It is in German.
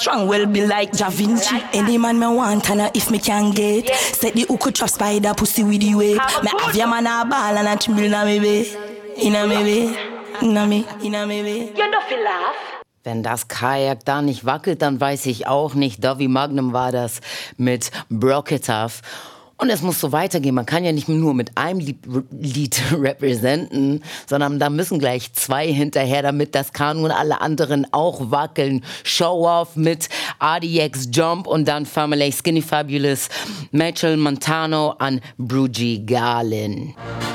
Strong will be like Da Vinci. Any man me want and if me can get. Set the hook trap spider pussy with the way. Me have your man a ball and a tremble in me way. Inna me way. Inna me way. You don't feel laugh. Wenn das Kajak da nicht wackelt, dann weiß ich auch nicht. Dovey Magnum war das mit Broke It Off. Und es muss so weitergehen. Man kann ja nicht nur mit einem Lied representen, sondern da müssen gleich 2 hinterher, damit das Kanu und alle anderen auch wackeln. Show Off mit RDX Jump und dann Family Skinny Fabulous, Mitchell Montano an Brugie Garlin.